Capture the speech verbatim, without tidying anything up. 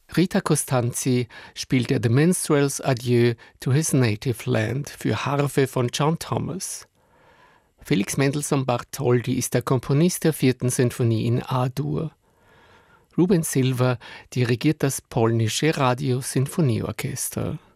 Rita Costanzi spielte The Minstrel's Adieu to His Native Land für Harfe von John Thomas. Felix Mendelssohn Bartholdy ist der Komponist der vierten Sinfonie in A-Dur. Ruben Silva dirigiert das polnische Radiosinfonieorchester.